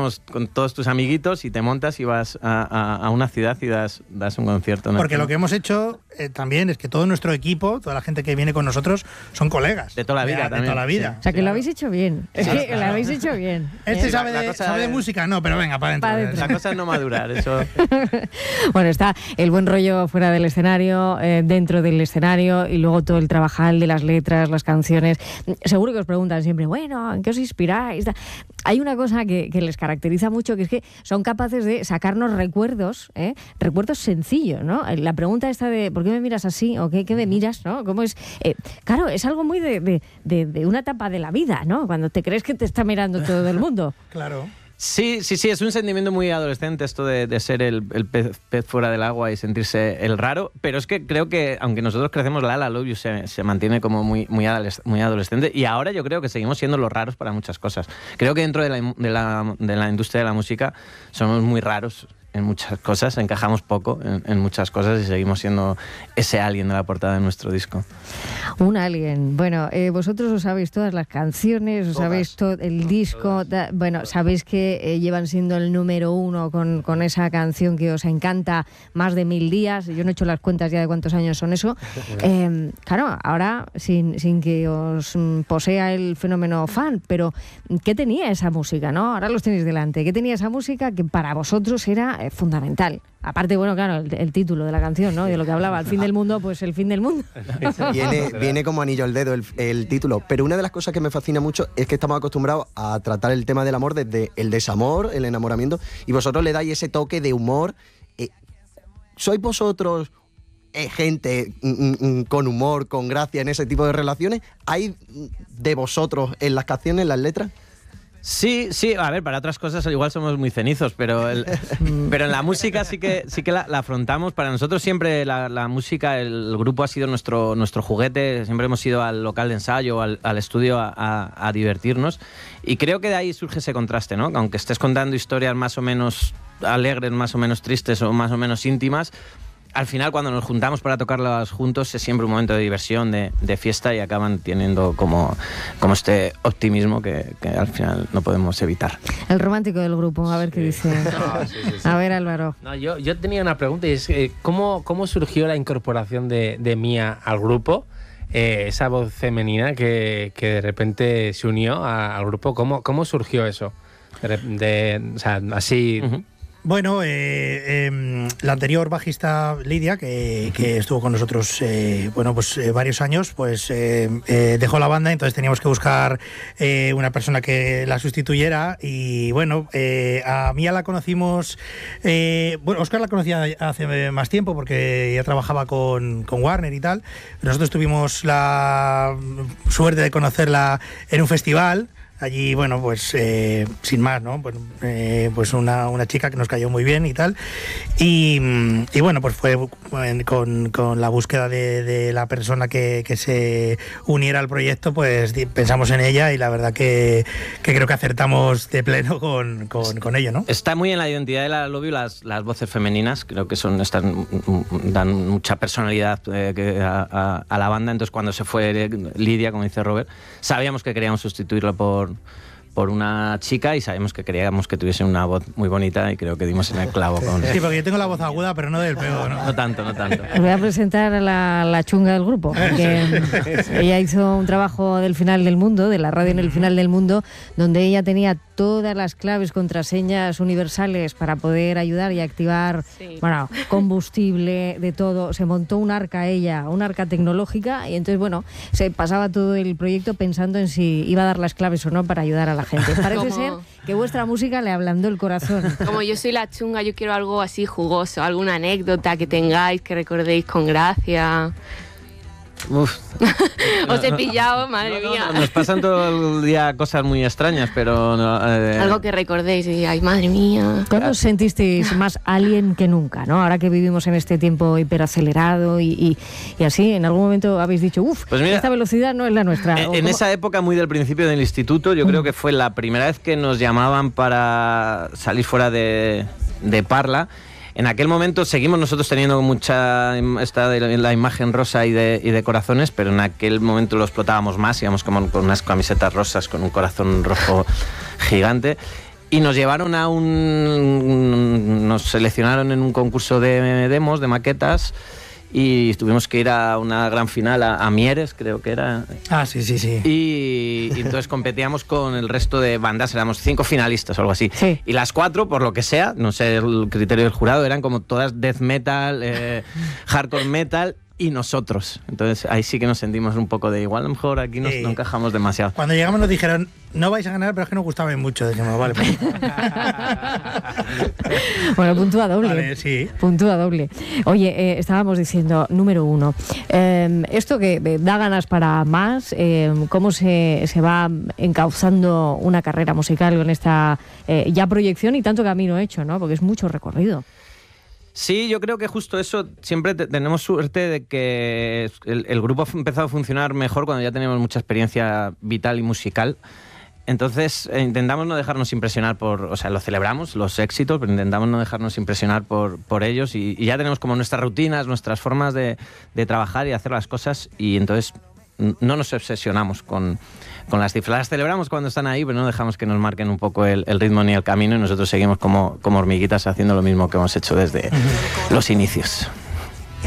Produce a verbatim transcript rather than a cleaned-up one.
tenemos con todos tus amiguitos y te montas y vas a, a, a una ciudad y das, das un concierto, ¿no? Porque lo que hemos hecho eh, también es que todo nuestro equipo, toda la gente que viene con nosotros, son colegas. De toda la vida de, también. De toda la vida. Sí. O sea, que lo habéis hecho bien. Es Sí, que claro. lo habéis hecho bien. Este ¿eh? sabe, La- la de, cosa sabe de es- música, no, pero venga, para adentro. Pa' dentro. La cosa es no madurar, eso. Bueno, está el buen rollo fuera del escenario, eh, dentro del escenario y luego todo el trabajal de las letras, las canciones. Seguro que os preguntan siempre, bueno, ¿en qué os inspiráis? Hay una cosa que, que les caracteriza mucho, que es que son capaces de sacarnos recuerdos, ¿eh? recuerdos sencillos, ¿no? La pregunta esta de ¿por qué me miras así? ¿O qué, qué me miras? ¿No? ¿Cómo es? Eh, claro, es algo muy de, de, de, de una etapa de la vida, ¿no? Cuando te crees que te está mirando todo el mundo. Claro. Sí, sí, sí, es un sentimiento muy adolescente esto de, de ser el, el pez, pez fuera del agua y sentirse el raro, pero es que creo que aunque nosotros crecemos, La La Love You se, se mantiene como muy, muy, adoles, muy adolescente y ahora yo creo que seguimos siendo los raros para muchas cosas. Creo que dentro de la, de la, de la industria de la música somos muy raros en muchas cosas, encajamos poco en, en muchas cosas y seguimos siendo ese alien de la portada de nuestro disco. Un alien. Bueno, eh, vosotros os sabéis todas las canciones, os Todas. sabéis todo el disco. Da, bueno, sabéis que eh, llevan siendo el número uno con, con esa canción que os encanta más de mil días. Yo no he hecho las cuentas ya de cuántos años son eso. Eh, claro, ahora sin, sin que os mm, posea el fenómeno fan, pero ¿qué tenía esa música, no? Ahora los tenéis delante. ¿Qué tenía esa música que para vosotros era eh, fundamental? Aparte, bueno, claro, el, el título de la canción, ¿no? De lo que hablaba, el fin del mundo, pues el fin del mundo. Viene, viene como anillo al dedo el, el título, pero una de las cosas que me fascina mucho es que estamos acostumbrados a tratar el tema del amor desde el desamor, el enamoramiento, y vosotros le dais ese toque de humor. Eh, ¿Sois vosotros eh, gente mm, mm, con humor, con gracia en ese tipo de relaciones? ¿Hay de vosotros en las canciones, en las letras? Sí, sí, a ver, para otras cosas igual somos muy cenizos, pero el, pero en la música sí que sí que la, la afrontamos. Para nosotros siempre la, la música, el grupo ha sido nuestro, nuestro juguete, siempre hemos ido al local de ensayo, al, al estudio a, a, a divertirnos y creo que de ahí surge ese contraste, ¿no? Aunque estés contando historias más o menos alegres, más o menos tristes o más o menos íntimas, al final cuando nos juntamos para tocarlas juntos es siempre un momento de diversión, de, de fiesta y acaban teniendo como, como este optimismo que, que al final no podemos evitar. El romántico del grupo, a ver qué dice. No, sí, sí, sí. A ver, Álvaro. No, yo, yo tenía una pregunta y es eh, ¿cómo, cómo surgió la incorporación de, de Mía al grupo? Eh, esa voz femenina que, que de repente se unió a, al grupo. ¿Cómo, cómo surgió eso? De, de, o sea, así... Uh-huh. Bueno, eh, eh, la anterior bajista Lidia, que, que estuvo con nosotros eh, bueno, pues eh, varios años, pues eh, eh, dejó la banda, entonces teníamos que buscar eh, una persona que la sustituyera y bueno, eh, a Mía la conocimos, eh, bueno, Óscar la conocía hace más tiempo porque ya trabajaba con, con Warner y tal. Nosotros tuvimos la suerte de conocerla en un festival. Allí, bueno, pues eh, sin más, ¿no? Pues, eh, pues una, una chica que nos cayó muy bien y tal. Y, y bueno, pues fue con, con la búsqueda de, de la persona que, que se uniera al proyecto, pues pensamos en ella y la verdad que, que creo que acertamos de pleno con, con, con ello, ¿no? Está muy en la identidad de La Love You las, las voces femeninas, creo que son están, dan mucha personalidad eh, que a, a, a la banda, entonces cuando se fue Lidia, como dice Robert, sabíamos que queríamos sustituirlo por por una chica y sabemos que queríamos que tuviese una voz muy bonita y creo que dimos en el clavo con... Sí, porque yo tengo la voz aguda, pero no del pego, ¿no? No tanto, no tanto. Os voy a presentar a la, la chunga del grupo, porque ella hizo un trabajo del final del mundo, de la radio en el final del mundo, donde ella tenía todas las claves, contraseñas universales para poder ayudar y activar, sí. bueno, combustible, de todo. Se montó un arca ella, un arca tecnológica, y entonces, bueno, se pasaba todo el proyecto pensando en si iba a dar las claves o no para ayudar a la gente. Parece Como... ser que vuestra música le ablandó el corazón. Como yo soy la chunga, yo quiero algo así jugoso, alguna anécdota que tengáis, que recordéis con gracia. Uf. Os he pillado, madre no, no, mía. No, nos pasan todo el día cosas muy extrañas, pero... No, eh... Algo que recordéis y ay, madre mía. ¿Cuándo os sentisteis más alien que nunca, ¿no? Ahora que vivimos en este tiempo hiperacelerado y, y, y así, ¿en algún momento habéis dicho, uff, pues esta velocidad no es la nuestra? En, en esa época, muy del principio del instituto, yo mm. creo que fue la primera vez que nos llamaban para salir fuera de, de Parla. En aquel momento seguimos nosotros teniendo mucha esta de la imagen rosa y de, y de corazones, pero en aquel momento lo explotábamos más, íbamos como con unas camisetas rosas con un corazón rojo gigante. y nos llevaron a un... nos seleccionaron en un concurso de demos, de maquetas, y tuvimos que ir a una gran final a, a Mieres, creo que era. Ah, sí, sí, sí. Y, y entonces competíamos con el resto de bandas, éramos cinco finalistas o algo así. Sí. Y las cuatro, por lo que sea, no sé el criterio del jurado, eran como todas death metal, eh, hardcore metal y nosotros. Entonces ahí sí que nos sentimos un poco de igual, a lo mejor aquí nos, Sí. no encajamos demasiado. Cuando llegamos nos dijeron, no vais a ganar, pero es que nos gustabais mucho. Dijimos, vale, pues. Bueno, puntúa doble. Vale, sí. Puntúa doble. Oye, eh, estábamos diciendo, número uno, eh, esto que eh, da ganas para más, eh, cómo se, se va encauzando una carrera musical con esta eh, ya proyección y tanto camino hecho, ¿no? Porque es mucho recorrido. Sí, yo creo que justo eso, siempre te, tenemos suerte de que el, el grupo ha empezado a funcionar mejor cuando ya tenemos mucha experiencia vital y musical. Entonces eh, intentamos no dejarnos impresionar por, o sea, lo celebramos, los éxitos, pero intentamos no dejarnos impresionar por, por ellos y, y ya tenemos como nuestras rutinas, nuestras formas de, de trabajar y hacer las cosas y entonces no nos obsesionamos con, con las cifras. Las celebramos cuando están ahí, pero no dejamos que nos marquen un poco el, el ritmo ni el camino y nosotros seguimos como, como hormiguitas haciendo lo mismo que hemos hecho desde los inicios.